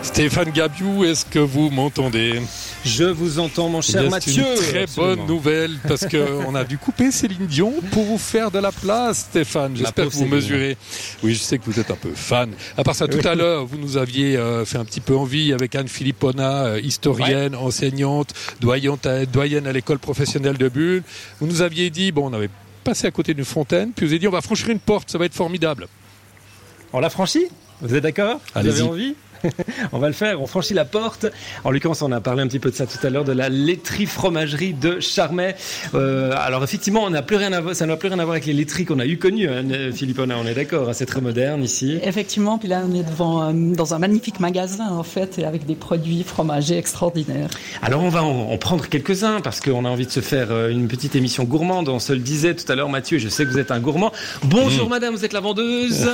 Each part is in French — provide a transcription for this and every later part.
Stéphane Gabiou, est-ce que vous m'entendez ? Je vous entends, mon cher Mathieu. C'est une très bonne nouvelle parce qu'on a dû couper Céline Dion pour vous faire de la place, Stéphane. J'espère que vous mesurez. Oui, je sais que vous êtes un peu fan. À part ça, tout à l'heure, vous nous aviez fait un petit peu envie avec Anne Philippona, historienne, enseignante, doyenne à l'école professionnelle de Bulle. Vous nous aviez dit, on avait passé à côté d'une fontaine, puis vous avez dit, on va franchir une porte, ça va être formidable. On l'a franchi ? Vous êtes d'accord ? Allez-y. Vous avez envie ? On va le faire, on franchit la porte. En l'occurrence, on a parlé un petit peu de ça tout à l'heure, de la laiterie fromagerie de Charmey. Alors effectivement, ça n'a plus rien à voir avec les laiteries qu'on a connues, Philippona, on est d'accord, c'est très moderne ici. Effectivement, puis là on est dans un magnifique magasin en fait, et avec des produits fromagers extraordinaires. Alors on va en prendre quelques-uns, parce qu'on a envie de se faire une petite émission gourmande, on se le disait tout à l'heure, Mathieu, je sais que vous êtes un gourmand. Bonjour madame, vous êtes la vendeuse.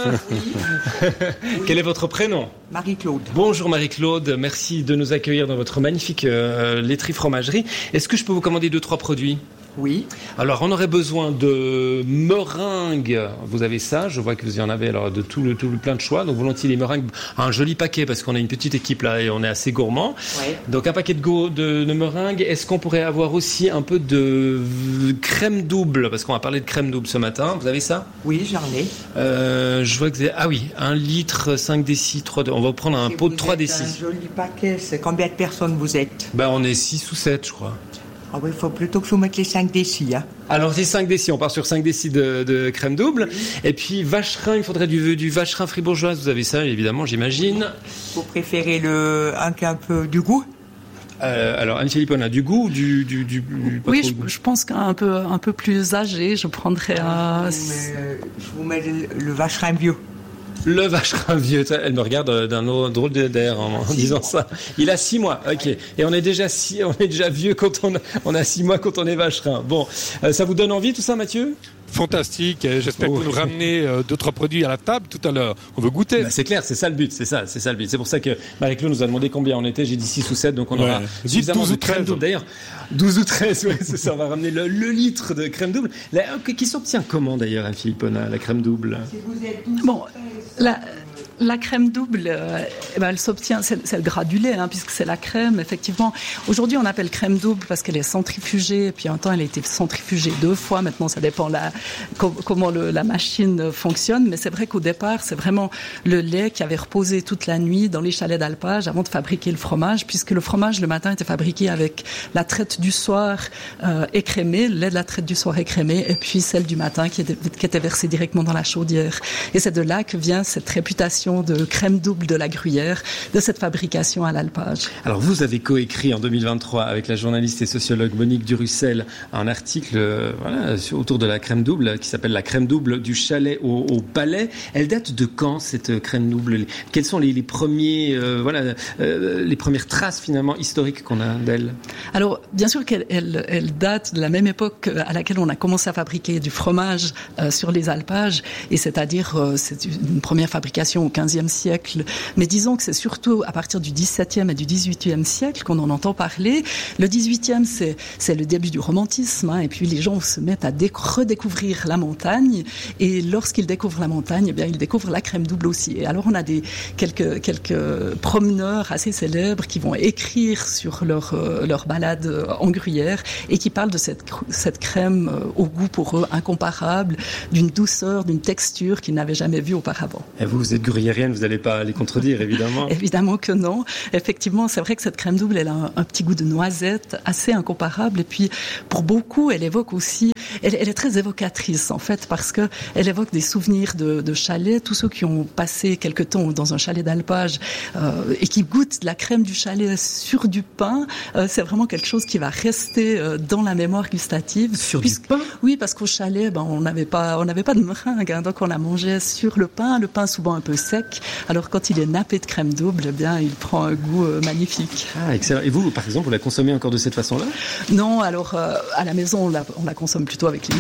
Quel est votre prénom ? Marie-Claude. Bonjour Marie-Claude, merci de nous accueillir dans votre magnifique laiterie fromagerie. Est-ce que je peux vous commander 2-3 produits ? Oui. Alors, on aurait besoin de meringues. Vous avez ça, je vois que vous y en avez alors de tout le plein de choix. Donc, volontiers les meringues, un joli paquet parce qu'on a une petite équipe là et on est assez gourmand. Ouais. Donc, un paquet de meringues. Est-ce qu'on pourrait avoir aussi un peu de crème double ? Parce qu'on va parler de crème double ce matin. Vous avez ça ? Oui, j'en ai. Je vois que vous avez... Ah oui, 1 litre, 5 décis, 3... On va prendre un pot de 3 décis. Un joli paquet. C'est combien de personnes vous êtes ? On est 6 ou 7, je crois. Ah oui, il faut plutôt que je vous mette les 5 décis. Hein. Alors, c'est 5 décis. On part sur 5 décis de crème double. Et puis, vacherin, il faudrait du vacherin fribourgeois. Vous avez ça, évidemment, j'imagine. Vous préférez un qui a un peu du goût ? Alors, Anne Philippona, du goût ou du oui, je pense qu'un peu plus âgé, je prendrais je vous mets le vacherin vieux. Le vacherin vieux, elle me regarde d'un drôle d'air en disant ça. Il a 6 mois, ok. Et on est déjà vieux quand on a 6 mois quand on est vacherin. Bon, ça vous donne envie tout ça, Mathieu ? Fantastique, j'espère que vous nous ramenez 2-3 produits à la table tout à l'heure. On veut goûter. C'est clair, c'est ça le but, c'est ça le but. C'est pour ça que Marie-Claude nous a demandé combien on était, j'ai dit 6 ou 7, donc on aura suffisamment 12 de ou 13. crème double. D'ailleurs, 12 ou 13, ouais, c'est ça, on va ramener le litre de crème double. Qui s'obtient comment d'ailleurs, Anne Philippona, la crème double ? Si vous êtes 12, bon, la crème double, elle s'obtient, c'est le gradulé, puisque c'est la crème, effectivement. Aujourd'hui, on appelle crème double parce qu'elle est centrifugée, et puis un temps, elle a été centrifugée 2 fois. Maintenant, ça dépend comment la machine fonctionne, mais c'est vrai qu'au départ, c'est vraiment le lait qui avait reposé toute la nuit dans les chalets d'alpage avant de fabriquer le fromage, puisque le fromage, le matin, était fabriqué avec la traite du soir écrémée, le lait de la traite du soir écrémé, et puis celle du matin qui était versée directement dans la chaudière. Et c'est de là que vient cette réputation de crème double de la Gruyère, de cette fabrication à l'alpage. Alors vous avez coécrit en 2023 avec la journaliste et sociologue Monique Durussel un article autour de la crème double qui s'appelle la crème double du chalet au palais. Elle date de quand cette crème double ? Quels sont les premiers les premières traces finalement historiques qu'on a d'elle ? Alors bien sûr qu'elle date de la même époque à laquelle on a commencé à fabriquer du fromage sur les alpages, et c'est-à-dire c'est une première fabrication au XVe siècle, mais disons que c'est surtout à partir du XVIIe et du XVIIIe siècle qu'on en entend parler. Le XVIIIe, c'est le début du romantisme, et puis les gens se mettent à redécouvrir la montagne, et lorsqu'ils découvrent la montagne, ils découvrent la crème double aussi. Et alors on a quelques promeneurs assez célèbres qui vont écrire sur leur balade en Gruyère et qui parlent de cette crème au goût pour eux incomparable, d'une douceur, d'une texture qu'ils n'avaient jamais vue auparavant. Et vous êtes gruyérienne, vous n'allez pas les contredire, évidemment. Évidemment que non. Effectivement, c'est vrai que cette crème double, elle a un petit goût de noisette assez incomparable. Et puis, pour beaucoup, elle évoque aussi... Elle est très évocatrice, en fait, parce que elle évoque des souvenirs de chalets. Tous ceux qui ont passé quelque temps dans un chalet d'alpage et qui goûtent la crème du chalet sur du pain, c'est vraiment quelque chose qui va rester dans la mémoire gustative. Sur du pain ? Oui, parce qu'au chalet, on n'avait pas de meringue, donc on la mangeait sur le pain souvent un peu sec. Alors quand il est nappé de crème double, il prend un goût magnifique. Ah, excellent. Et vous, par exemple, vous la consommez encore de cette façon-là ? Non, alors à la maison, on la consomme plutôt avec les meringues,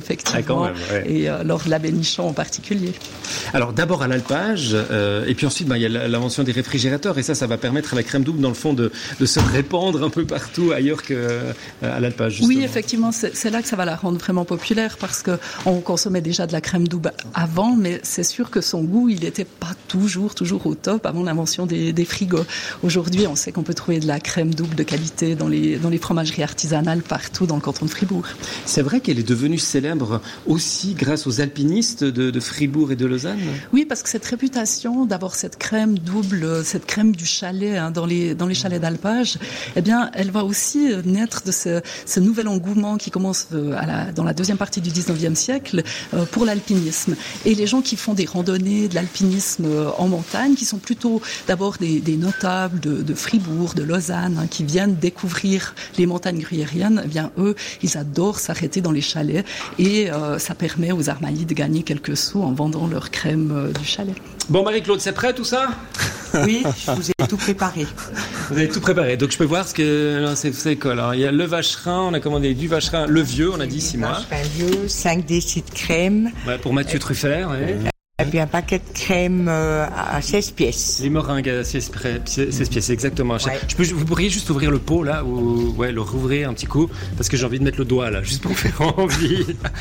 effectivement, et lors de la Bénichon en particulier. Alors d'abord à l'alpage, et puis ensuite il y a l'invention des réfrigérateurs, et ça va permettre à la crème double dans le fond de se répandre un peu partout ailleurs qu'à l'alpage. Justement. Oui, effectivement, c'est là que ça va la rendre vraiment populaire, parce que on consommait déjà de la crème double avant, mais c'est sûr que son goût, il n'était pas toujours au top avant l'invention des frigos. Aujourd'hui, on sait qu'on peut trouver de la crème double de qualité dans les fromageries artisanales partout dans le canton de Fribourg. C'est vrai qu'elle est devenue célèbre aussi grâce aux alpinistes de Fribourg et de Lausanne. Oui, parce que cette réputation d'avoir cette crème double, cette crème du chalet dans les chalets d'alpage, eh bien, elle va aussi naître de ce nouvel engouement qui commence dans la deuxième partie du 19e siècle pour l'alpinisme. Et les gens qui font des randonnées, de l'alpinisme en montagne, qui sont plutôt d'abord des notables de Fribourg, de Lausanne, qui viennent découvrir les montagnes gruyériennes, eh bien eux, ils adorent s'arrêter dans les chalets, et ça permet aux armaillis de gagner quelques sous en vendant leur crème du chalet. Bon, Marie-Claude, c'est prêt tout ça ? Oui, je vous ai tout préparé. Vous avez tout préparé, donc je peux voir ce que c'est quoi là. Il y a le vacherin, on a commandé du vacherin, le vieux, on a dit 6 mois. Vacherin vieux, 5 décilitres de crème. Ouais, pour Mathieu Truffert, ouais. Et puis un paquet de crème à 16 pièces. Les meringues à 16 pièces, exactement. Ouais. Vous pourriez juste ouvrir le pot là, ou le rouvrir un petit coup, parce que j'ai envie de mettre le doigt là, juste pour faire envie.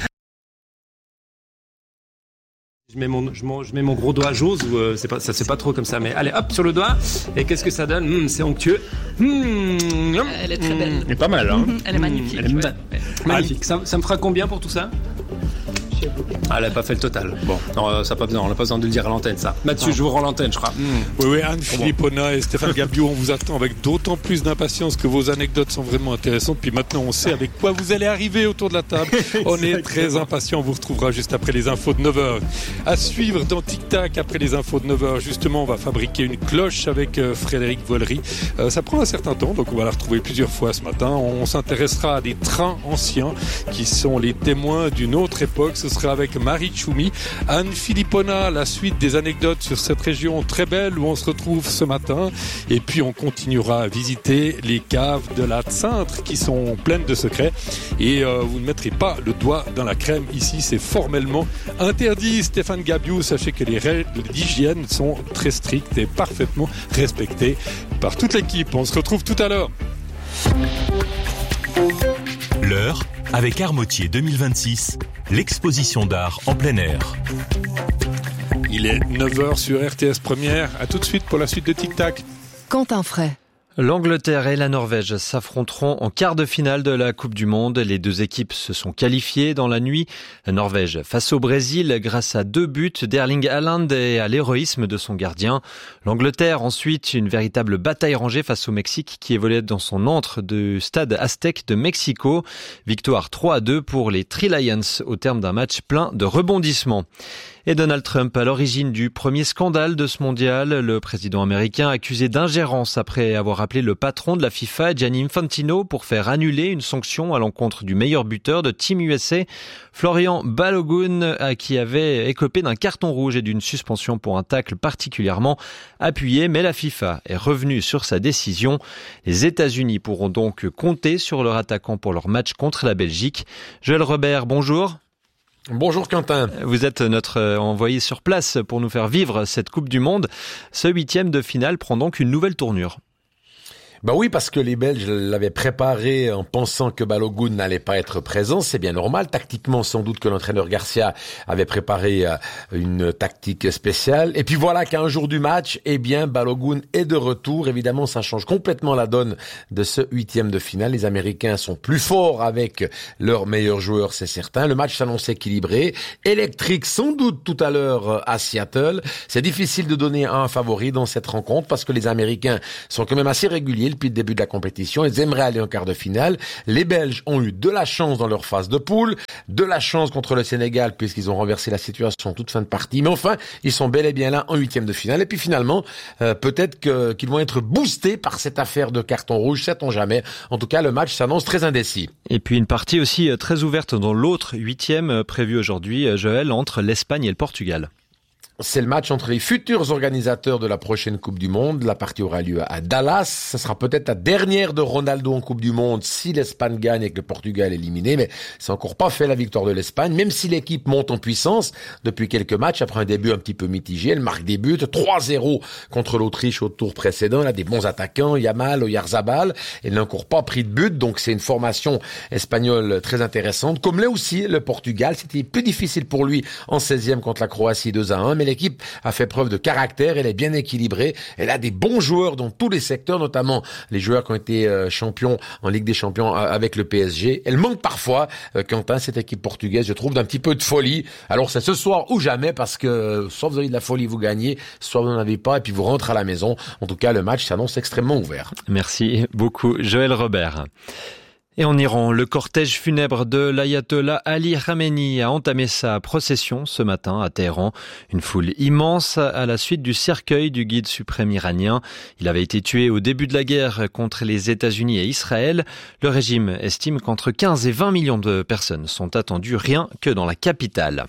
Je mets mon gros doigt, j'ose, ou ça c'est pas trop comme ça, mais allez hop sur le doigt, et qu'est-ce que ça donne? C'est onctueux. Elle est très belle. Elle est pas mal, hein. Elle est magnifique. Elle est magnifique. Ça me fera combien pour tout ça? Ah, elle n'a pas fait le total. Bon, non, ça pas besoin, on n'a pas besoin de le dire à l'antenne, ça. Mathieu, je vous rends l'antenne, je crois. Oui, Anne Philippona et Stéphane Gabiou, on vous attend avec d'autant plus d'impatience que vos anecdotes sont vraiment intéressantes. Puis maintenant, on sait avec quoi vous allez arriver autour de la table. On est très impatients. On vous retrouvera juste après les infos de 9h. À suivre dans Tic Tac, après les infos de 9h, justement, on va fabriquer une cloche avec Frédéric Vollery. Ça prend un certain temps, donc on va la retrouver plusieurs fois ce matin. On s'intéressera à des trains anciens qui sont les témoins d'une autre époque. Ce sera avec Marie Tchoumi. Anne Philippona, la suite des anecdotes sur cette région très belle où on se retrouve ce matin. Et puis on continuera à visiter les caves de la Tsintre qui sont pleines de secrets. Et vous ne mettrez pas le doigt dans la crème ici, c'est formellement interdit. Stéphane Gabiou, sachez que les règles d'hygiène sont très strictes et parfaitement respectées par toute l'équipe. On se retrouve tout à l'heure. L'heure avec Armotier 2026, l'exposition d'art en plein air. Il est 9h sur RTS Première. À tout de suite pour la suite de Tic Tac. Quentin Fray. L'Angleterre et la Norvège s'affronteront en quart de finale de la Coupe du Monde. Les deux équipes se sont qualifiées dans la nuit. La Norvège face au Brésil grâce à 2 buts d'Erling Haaland et à l'héroïsme de son gardien. L'Angleterre ensuite une véritable bataille rangée face au Mexique qui évoluait dans son antre du stade Aztec de Mexico. Victoire 3-2 pour les Three Lions au terme d'un match plein de rebondissements. Et Donald Trump à l'origine du premier scandale de ce mondial. Le président américain accusé d'ingérence après avoir appelé le patron de la FIFA, Gianni Infantino, pour faire annuler une sanction à l'encontre du meilleur buteur de Team USA, Florian Balogun, qui avait écopé d'un carton rouge et d'une suspension pour un tacle particulièrement appuyé. Mais la FIFA est revenue sur sa décision. Les États-Unis pourront donc compter sur leur attaquant pour leur match contre la Belgique. Joël Robert, bonjour. Bonjour Quentin. Vous êtes notre envoyé sur place pour nous faire vivre cette Coupe du Monde. Ce 8e de finale prend donc une nouvelle tournure. Ben oui, parce que les Belges l'avaient préparé en pensant que Balogun n'allait pas être présent. C'est bien normal. Tactiquement, sans doute que l'entraîneur Garcia avait préparé une tactique spéciale. Et puis voilà qu'à un jour du match, eh bien, Balogun est de retour. Évidemment, ça change complètement la donne de ce 8e de finale. Les Américains sont plus forts avec leurs meilleurs joueurs, c'est certain. Le match s'annonce équilibré. Électrique, sans doute, tout à l'heure à Seattle. C'est difficile de donner un favori dans cette rencontre parce que les Américains sont quand même assez réguliers depuis le début de la compétition. Ils aimeraient aller en quart de finale. Les Belges ont eu de la chance dans leur phase de poule, de la chance contre le Sénégal puisqu'ils ont renversé la situation toute fin de partie. Mais enfin, ils sont bel et bien là en 8e de finale. Et puis finalement, peut-être qu'ils vont être boostés par cette affaire de carton rouge. Sait-on jamais. En tout cas, le match s'annonce très indécis. Et puis une partie aussi très ouverte dans l'autre 8e prévue aujourd'hui, Joël, entre l'Espagne et le Portugal. c'est le match entre les futurs organisateurs de la prochaine Coupe du Monde. La partie aura lieu à Dallas. Ce sera peut-être la dernière de Ronaldo en Coupe du Monde si l'Espagne gagne et que le Portugal est éliminé. Mais c'est encore pas fait la victoire de l'Espagne, même si l'équipe monte en puissance depuis quelques matchs après un début un petit peu mitigé. Elle marque des buts, 3-0 contre l'Autriche au tour précédent. Elle a des bons attaquants, Yamal, Oyarzabal. Elle n'a encore pas pris de but, donc c'est une formation espagnole très intéressante. Comme là aussi, le Portugal, c'était plus difficile pour lui en 16e contre la Croatie 2-1, mais l'équipe a fait preuve de caractère, elle est bien équilibrée, elle a des bons joueurs dans tous les secteurs, notamment les joueurs qui ont été champions en Ligue des Champions avec le PSG. Elle manque parfois, Quentin, cette équipe portugaise, je trouve, d'un petit peu de folie. Alors c'est ce soir ou jamais, parce que soit vous avez de la folie, vous gagnez, soit vous n'en avez pas, et puis vous rentrez à la maison. En tout cas, le match s'annonce extrêmement ouvert. Merci beaucoup, Joël Robert. Et en Iran, le cortège funèbre de l'ayatollah Ali Khamenei a entamé sa procession ce matin à Téhéran. Une foule immense à la suite du cercueil du guide suprême iranien. Il avait été tué au début de la guerre contre les États-Unis et Israël. Le régime estime qu'entre 15 et 20 millions de personnes sont attendues rien que dans la capitale.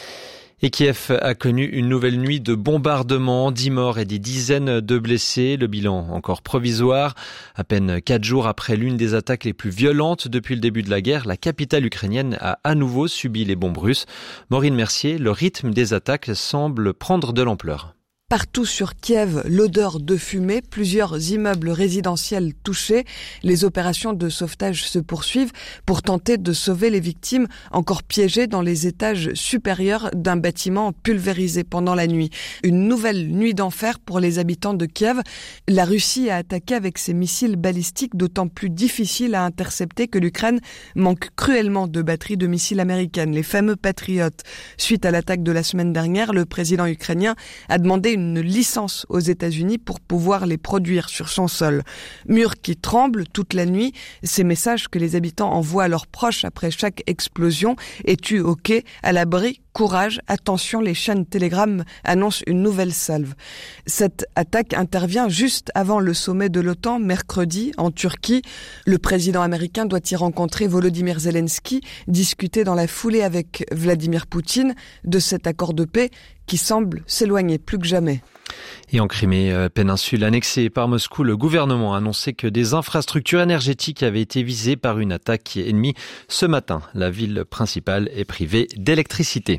Et Kiev a connu une nouvelle nuit de bombardements, 10 morts et des dizaines de blessés. Le bilan encore provisoire. À peine 4 jours après l'une des attaques les plus violentes depuis le début de la guerre, la capitale ukrainienne a à nouveau subi les bombes russes. Maureen Mercier, le rythme des attaques semble prendre de l'ampleur. Partout sur Kiev, l'odeur de fumée, plusieurs immeubles résidentiels touchés. Les opérations de sauvetage se poursuivent pour tenter de sauver les victimes encore piégées dans les étages supérieurs d'un bâtiment pulvérisé pendant la nuit. Une nouvelle nuit d'enfer pour les habitants de Kiev. La Russie a attaqué avec ses missiles balistiques d'autant plus difficiles à intercepter que l'Ukraine manque cruellement de batteries de missiles américaines, les fameux Patriot. Suite à l'attaque de la semaine dernière, le président ukrainien a demandé une licence aux États-Unis pour pouvoir les produire sur son sol. Murs qui tremblent toute la nuit, ces messages que les habitants envoient à leurs proches après chaque explosion. Es-tu OK? À l'abri? Courage, attention, les chaînes Telegram annoncent une nouvelle salve. Cette attaque intervient juste avant le sommet de l'OTAN, mercredi, en Turquie. Le président américain doit y rencontrer Volodymyr Zelensky, discuter dans la foulée avec Vladimir Poutine de cet accord de paix qui semble s'éloigner plus que jamais. Et en Crimée, péninsule annexée par Moscou, le gouvernement a annoncé que des infrastructures énergétiques avaient été visées par une attaque ennemie ce matin. La ville principale est privée d'électricité.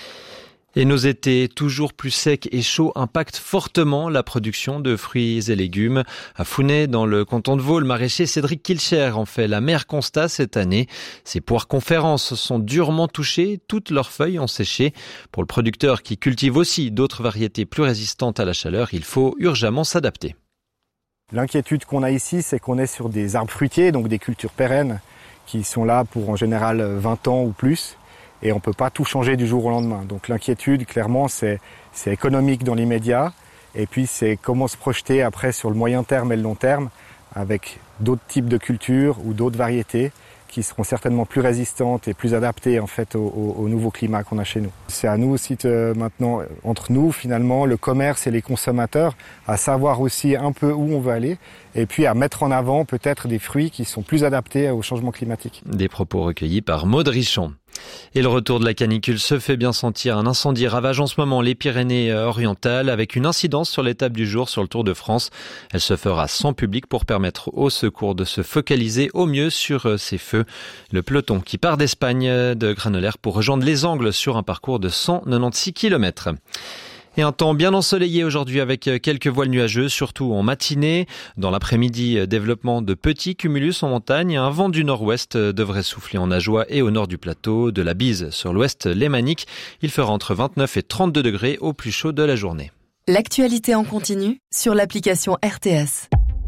Et nos étés toujours plus secs et chauds impactent fortement la production de fruits et légumes. À Founet, dans le canton de Vaud, le maraîcher Cédric Kilcher en fait l'amer constat cette année. Ces poires conférences sont durement touchées, toutes leurs feuilles ont séché. Pour le producteur qui cultive aussi d'autres variétés plus résistantes à la chaleur, il faut urgemment s'adapter. L'inquiétude qu'on a ici, c'est qu'on est sur des arbres fruitiers, donc des cultures pérennes, qui sont là pour en général 20 ans ou plus. Et on ne peut pas tout changer du jour au lendemain. Donc l'inquiétude, clairement, c'est économique dans l'immédiat. Et puis c'est comment se projeter après sur le moyen terme et le long terme avec d'autres types de cultures ou d'autres variétés qui seront certainement plus résistantes et plus adaptées en fait au nouveau climat qu'on a chez nous. C'est à nous aussi maintenant, entre nous finalement, le commerce et les consommateurs, à savoir aussi un peu où on veut aller et puis à mettre en avant peut-être des fruits qui sont plus adaptés au changement climatique. Des propos recueillis par Maud Richon. Et le retour de la canicule se fait bien sentir. Un incendie ravage en ce moment les Pyrénées-Orientales avec une incidence sur l'étape du jour sur le Tour de France. Elle se fera sans public pour permettre aux secours de se focaliser au mieux sur ces feux. Le peloton qui part d'Espagne de Granollers pour rejoindre les Angles sur un parcours de 196 km. Et un temps bien ensoleillé aujourd'hui avec quelques voiles nuageux, surtout en matinée. Dans l'après-midi, développement de petits cumulus en montagne. Un vent du nord-ouest devrait souffler en Ajoie et au nord du plateau. De la bise sur l'ouest lémanique. Il fera entre 29 et 32 degrés au plus chaud de la journée. L'actualité en continu sur l'application RTS.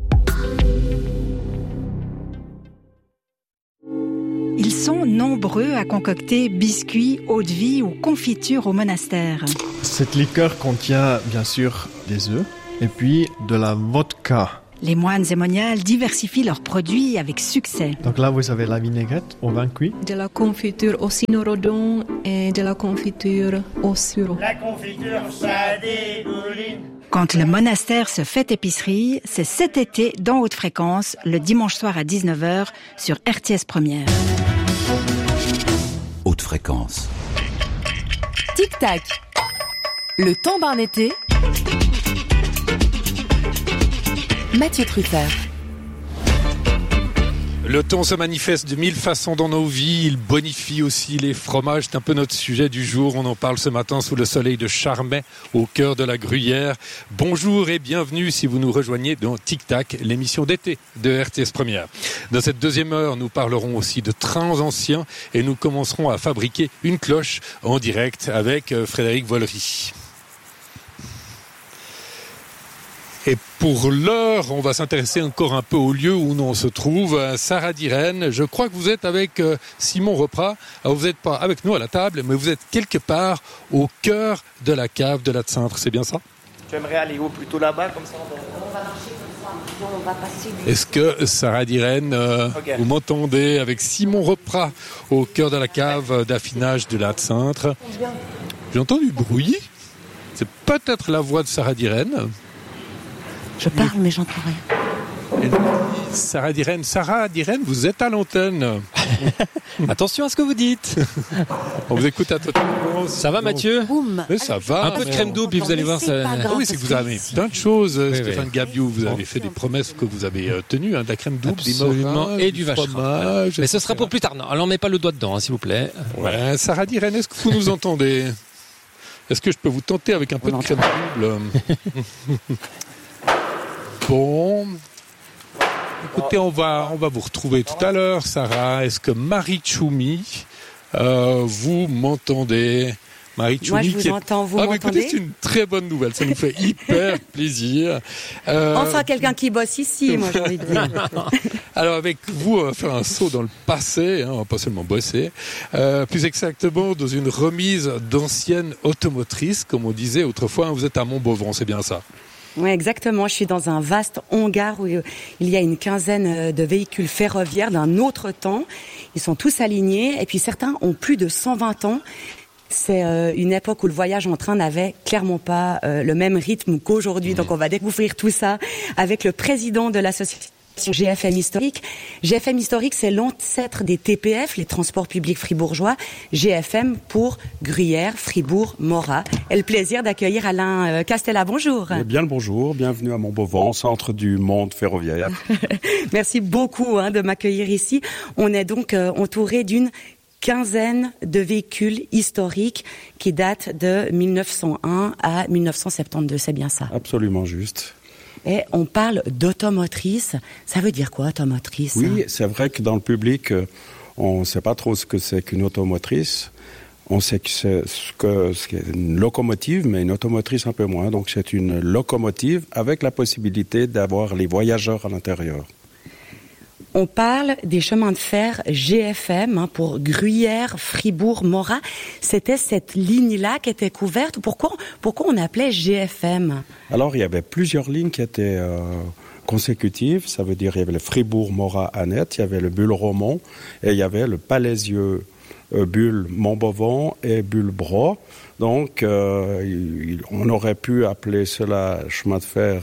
Ils sont nombreux à concocter biscuits, eau-de-vie ou confitures au monastère. Cette liqueur contient bien sûr des œufs et puis de la vodka. Les moines et moniales diversifient leurs produits avec succès. Donc là, vous avez la vinaigrette au vin cuit. De la confiture au cynorhodon et de la confiture au sureau. La confiture, ça dégouline. Quand le monastère se fait épicerie, c'est cet été dans Haute Fréquence, le dimanche soir à 19h sur RTS Première. Haute Fréquence. Tic-tac. Le temps d'un été. Mathieu Truffert. Le temps se manifeste de mille façons dans nos vies, il bonifie aussi les fromages, c'est un peu notre sujet du jour, on en parle ce matin sous le soleil de Charmey, au cœur de la Gruyère. Bonjour et bienvenue si vous nous rejoignez dans Tic Tac, l'émission d'été de RTS Première. Dans cette deuxième heure, nous parlerons aussi de trains anciens et nous commencerons à fabriquer une cloche en direct avec Frédéric Vollery. Et pour l'heure, on va s'intéresser encore un peu au lieu où l'on se trouve. Sarah Diren, je crois que vous êtes avec Simon Reprat. Alors vous n'êtes pas avec nous à la table, mais vous êtes quelque part au cœur de la cave de l'Atcintre, c'est bien ça? Tu aimerais aller où? Plutôt là-bas, comme ça on va marcher comme ça, on va passer. Est-ce que, Sarah Diren, vous m'entendez avec Simon Reprat au cœur de la cave d'affinage de l'Atcintre? J'ai entendu bruit. C'est peut-être la voix de Sarah Diren. Je parle, mais j'entends rien. Sarah Diren, vous êtes à l'antenne. Attention à ce que vous dites. On vous écoute à totalement. Ça va, Mathieu? Mais ça va. Un peu de crème double, puis vous allez voir. Oui, c'est que vous avez plein de choses, Stéphane Gabiou. Vous avez fait des promesses que vous avez tenues, de la crème double, absolument, des morins, et du vacherin. Mais ce sera pour plus tard. Non, alors on met pas le doigt dedans, s'il vous plaît. Ouais, Sarah Diren, est-ce que vous nous entendez? Est-ce que je peux vous tenter avec un peu de crème double? Bon, écoutez, on va vous retrouver tout à l'heure, Sarah. Est-ce que Marie Tchoumi, vous m'entendez? Marie Tchoumi, moi, je vous entends, vous m'entendez? Écoutez, c'est une très bonne nouvelle, ça nous fait hyper plaisir. Enfin, quelqu'un qui bosse ici, moi j'ai envie de dire. Alors avec vous, on va faire un saut dans le passé, on va pas seulement bosser, plus exactement dans une remise d'anciennes automotrices, comme on disait autrefois, vous êtes à Montbovon, c'est bien ça? Oui, exactement. Je suis dans un vaste hangar où il y a une quinzaine de véhicules ferroviaires d'un autre temps. Ils sont tous alignés et puis certains ont plus de 120 ans. C'est une époque où le voyage en train n'avait clairement pas le même rythme qu'aujourd'hui. Donc on va découvrir tout ça avec le président de l'association GFM Historique. GFM Historique, c'est l'ancêtre des TPF, les transports publics fribourgeois. GFM pour Gruyère, Fribourg, Morat. Et le plaisir d'accueillir Alain Castella. Bonjour. Bien le bonjour, bienvenue à Montbovon, centre du monde ferroviaire. Merci beaucoup de m'accueillir ici. On est donc entouré d'une quinzaine de véhicules historiques qui datent de 1901 à 1972, c'est bien ça? Absolument juste. Et on parle d'automotrice. Ça veut dire quoi, automotrice? Oui, c'est vrai que dans le public, on ne sait pas trop ce que c'est qu'une automotrice. On sait que c'est une locomotive, mais une automotrice un peu moins. Donc c'est une locomotive avec la possibilité d'avoir les voyageurs à l'intérieur. On parle des chemins de fer GFM pour Gruyère, Fribourg, Morat. C'était cette ligne-là qui était couverte. Pourquoi on appelait GFM? Alors, il y avait plusieurs lignes qui étaient consécutives. Ça veut dire il y avait le Fribourg-Morat-Annette, il y avait le Bulle-Romont et il y avait le Palaisieux Bulle-Montbovon et Bulle-Bro. Donc, on aurait pu appeler cela chemin de fer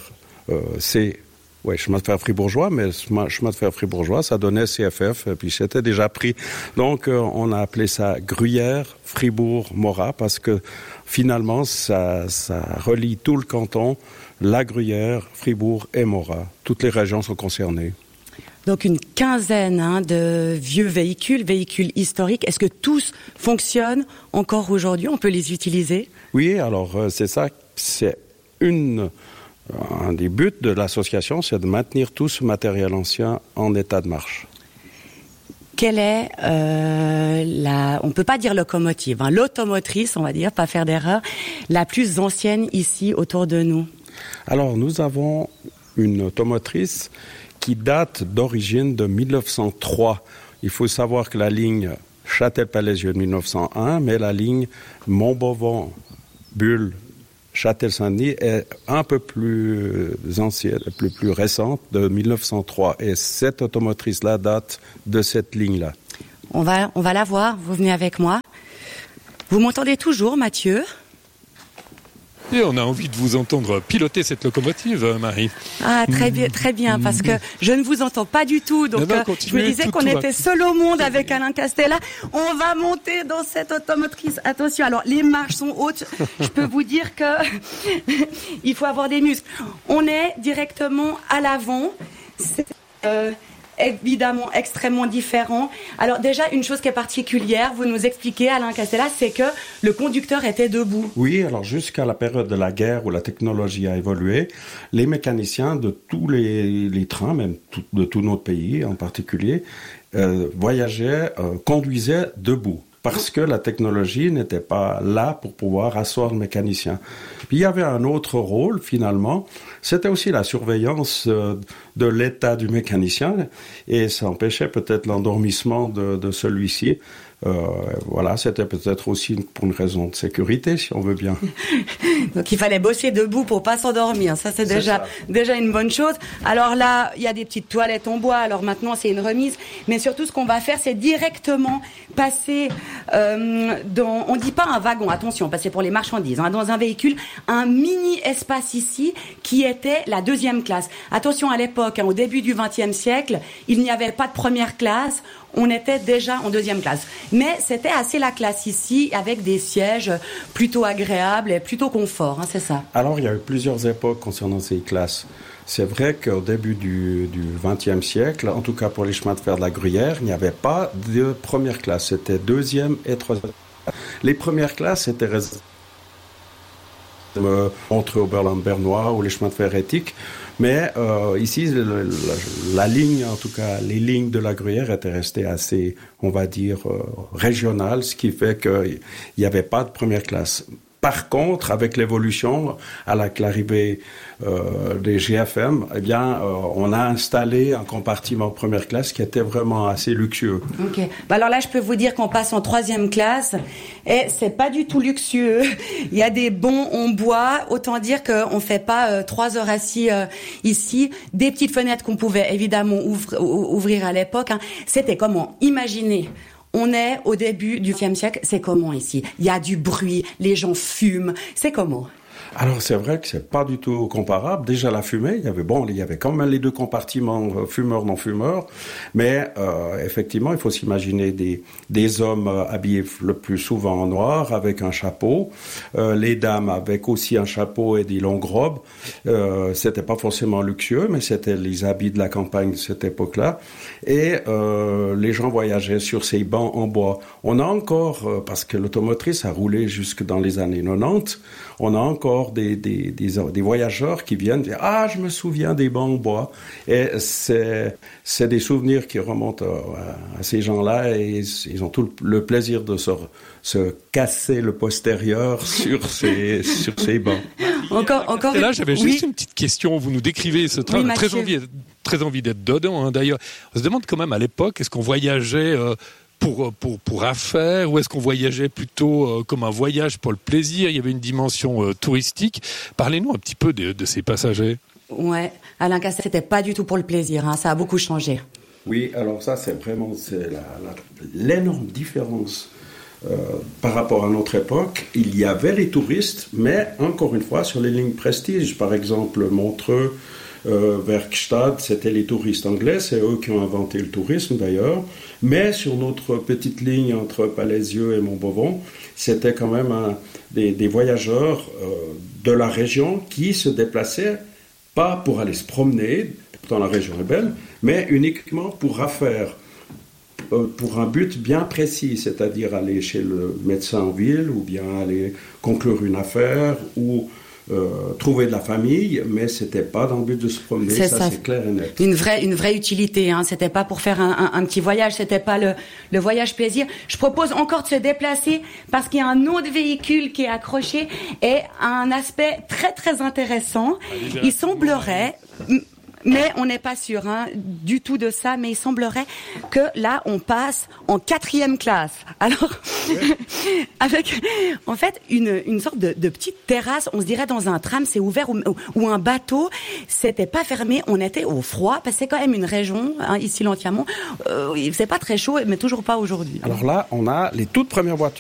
chemin de fer fribourgeois, mais chemin de fer fribourgeois, ça donnait CFF, et puis c'était déjà pris. Donc, on a appelé ça Gruyère, Fribourg, Morat, parce que finalement, ça relie tout le canton, la Gruyère, Fribourg et Morat. Toutes les régions sont concernées. Donc, une quinzaine de vieux véhicules historiques. Est-ce que tous fonctionnent encore aujourd'hui? On peut les utiliser? Oui, alors, c'est ça, c'est un des buts de l'association, c'est de maintenir tout ce matériel ancien en état de marche. Quelle est on peut pas dire locomotive, l'automotrice, on va dire, pas faire d'erreur, la plus ancienne ici autour de nous? Alors, nous avons une automotrice qui date d'origine de 1903. Il faut savoir que la ligne Châtel-Palaisieux de 1901, mais la ligne Montbovon-Bulle Châtel-Saint-Denis est un peu plus ancienne, plus récente, de 1903. Et cette automotrice-là date de cette ligne-là. On va la voir. Vous venez avec moi. Vous m'entendez toujours, Mathieu? Et on a envie de vous entendre piloter cette locomotive, Marie. Ah, très bien, parce que je ne vous entends pas du tout. Donc, je me disais qu'on était seul au monde avec Alain Castella. On va monter dans cette automotrice. Attention, alors les marches sont hautes. Je peux vous dire que il faut avoir des muscles. On est directement à l'avant. C'est évidemment extrêmement différent. Alors déjà, une chose qui est particulière, vous nous expliquez, Alain Castella, c'est que le conducteur était debout. Oui, alors jusqu'à la période de la guerre où la technologie a évolué, les mécaniciens de tous les trains, même de tout notre pays en particulier, conduisaient debout. Parce que la technologie n'était pas là pour pouvoir asseoir le mécanicien. Puis il y avait un autre rôle, finalement, c'était aussi la surveillance de l'état du mécanicien, et ça empêchait peut-être l'endormissement de celui-ci. Voilà, c'était peut-être aussi pour une raison de sécurité, si on veut bien. Donc il fallait bosser debout pour pas s'endormir. Ça c'est déjà une bonne chose. Alors là, il y a des petites toilettes en bois. Alors maintenant c'est une remise, mais surtout ce qu'on va faire, c'est directement passer on dit pas un wagon, attention, parce que c'est pour les marchandises, dans un véhicule, un mini espace ici qui était la deuxième classe. Attention, à l'époque, au début du XXe siècle, il n'y avait pas de première classe. On était déjà en deuxième classe. Mais c'était assez la classe ici, avec des sièges plutôt agréables et plutôt confort, c'est ça. Alors, il y a eu plusieurs époques concernant ces classes. C'est vrai qu'au début du XXe siècle, en tout cas pour les chemins de fer de la Gruyère, il n'y avait pas de première classe. C'était deuxième et troisième. Les premières classes étaient réservées entre Oberland-Bernois ou les chemins de fer éthiques. Mais ici, la ligne, en tout cas, les lignes de la Gruyère étaient restées assez, on va dire, régionales, ce qui fait qu'il n'y avait pas de première classe. Par contre, avec l'évolution, avec l'arrivée des GFM, eh bien, on a installé un compartiment première classe qui était vraiment assez luxueux. Ok. Alors là, je peux vous dire qu'on passe en troisième classe et c'est pas du tout luxueux. Il y a des bancs en bois. Autant dire qu'on fait pas 3 heures assis ici. Des petites fenêtres qu'on pouvait évidemment ouvrir à l'époque. C'était comment? Imaginez. On est au début du XXe siècle, c'est comment ici? Il y a du bruit, les gens fument, c'est comment? Alors c'est vrai que c'est pas du tout comparable. Déjà la fumée, il y avait quand même les deux compartiments fumeurs non fumeurs, mais effectivement il faut s'imaginer des hommes habillés le plus souvent en noir avec un chapeau, les dames avec aussi un chapeau et des longues robes. C'était pas forcément luxueux, mais c'était les habits de la campagne de cette époque-là, et les gens voyageaient sur ces bancs en bois. On a encore, parce que l'automotrice a roulé jusque dans les années 90, on a encore des voyageurs qui viennent dire « Ah, je me souviens des bancs en bois ». Et c'est des souvenirs qui remontent à ces gens-là, et ils ont tout le plaisir de se casser le postérieur sur ces bancs. Et là, j'avais juste une petite question. Vous nous décrivez ce train, très envie d'être dedans. D'ailleurs, on se demande quand même à l'époque, est-ce qu'on voyageait pour affaires, ou est-ce qu'on voyageait plutôt comme un voyage pour le plaisir? Il y avait une dimension touristique. Parlez-nous un petit peu de ces passagers. Ouais, Alain Castella, c'était pas du tout pour le plaisir, ça a beaucoup changé. Oui, alors ça c'est l'énorme différence par rapport à notre époque. Il y avait les touristes, mais encore une fois sur les lignes prestige, par exemple Montreux, Werkstadt, c'était les touristes anglais, c'est eux qui ont inventé le tourisme d'ailleurs, mais sur notre petite ligne entre Palaisieux et Montbovon, c'était quand même des voyageurs de la région qui se déplaçaient pas pour aller se promener, pourtant la région est belle, mais uniquement pour affaires, pour un but bien précis, c'est-à-dire aller chez le médecin en ville, ou bien aller conclure une affaire, ou trouver de la famille, mais c'était pas dans le but de se promener, ça c'est clair et net. Une vraie utilité, c'était pas pour faire un petit voyage, c'était pas le voyage plaisir. Je propose encore de se déplacer parce qu'il y a un autre véhicule qui est accroché et un aspect très très intéressant. Il semblerait, mais on n'est pas sûr du tout de ça, mais il semblerait que là on passe en 4e classe. Alors avec en fait une sorte de petite terrasse, on se dirait dans un tram, c'est ouvert, ou un bateau, c'était pas fermé, on était au froid parce que c'est quand même une région ici l'Antiamont, c'est pas très chaud, mais toujours pas aujourd'hui. Alors là on a les toutes premières voitures